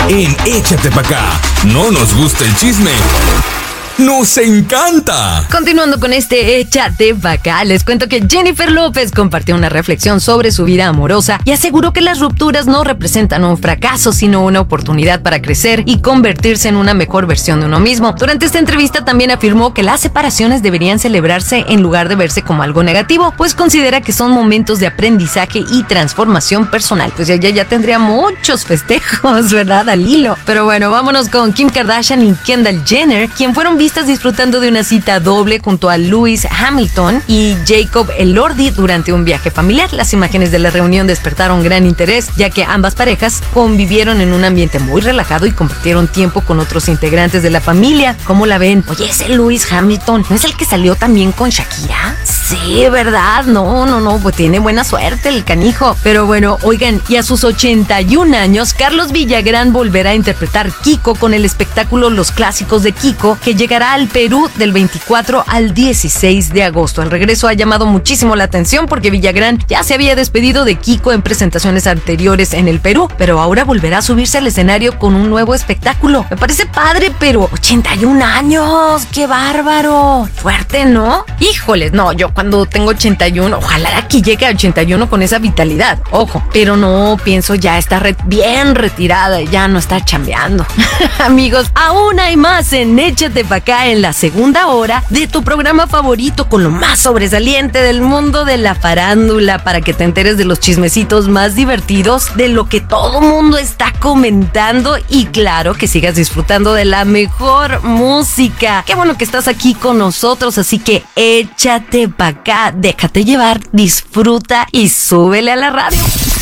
En Échate Pa' Acá, no nos gusta el chisme, ¡nos encanta! Continuando con este Échate Pa' Acá, les cuento que Jennifer López compartió una reflexión sobre su vida amorosa y aseguró que las rupturas no representan un fracaso, sino una oportunidad para crecer y convertirse en una mejor versión de uno mismo. Durante esta entrevista también afirmó que las separaciones deberían celebrarse en lugar de verse como algo negativo, pues considera que son momentos de aprendizaje y transformación personal. Pues ella ya tendría muchos festejos, ¿verdad? Al hilo. Pero bueno, vámonos con Kim Kardashian y Kendall Jenner, quien fueron vistas disfrutando de una cita doble junto a Lewis Hamilton y Jacob Elordi durante un viaje familiar. Las imágenes de la reunión despertaron gran interés, ya que ambas parejas convivieron en un ambiente muy relajado y compartieron tiempo con otros integrantes de la familia. ¿Cómo la ven? Oye, ese Lewis Hamilton, ¿no es el que salió también con Shakira? Sí, ¿verdad? No, pues tiene buena suerte el canijo. Pero bueno, oigan, y a sus 81 años, Carlos Villagrán volverá a interpretar Kiko con el espectáculo Los Clásicos de Kiko, que llegará al Perú del 24 al 16 de agosto. El regreso ha llamado muchísimo la atención porque Villagrán ya se había despedido de Kiko en presentaciones anteriores en el Perú, pero ahora volverá a subirse al escenario con un nuevo espectáculo. Me parece padre, pero 81 años, ¡qué bárbaro! Fuerte, ¿no? Híjoles, no, yo cuando tengo 81, ojalá que llegue a 81 con esa vitalidad, ojo, pero no, pienso ya está bien retirada, ya no está chambeando. Amigos, aún hay más en Échate Pa' Acá en la segunda hora de tu programa favorito con lo más sobresaliente del mundo de la farándula, para que te enteres de los chismecitos más divertidos, de lo que todo mundo está comentando y claro, que sigas disfrutando de la mejor música. Qué bueno que estás aquí con nosotros, así que échate pa' acá, déjate llevar, disfruta y súbele a la radio.